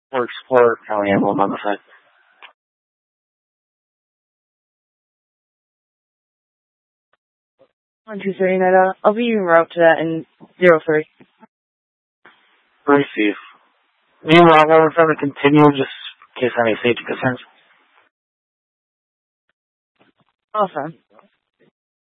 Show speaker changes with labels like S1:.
S1: or Explorer, County Emblem on the side.
S2: One, two, three, Neta. I'll be en route to that in 03.
S1: Receive. Meanwhile, we're going to continue just in case any safety concerns.
S2: Awesome.